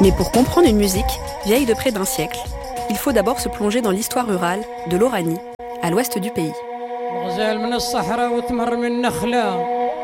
Mais pour comprendre une musique vieille de près d'un siècle, il faut d'abord se plonger dans l'histoire rurale de l'Oranie, à l'ouest du pays. الغزال من الصحراء وتمر من نخلة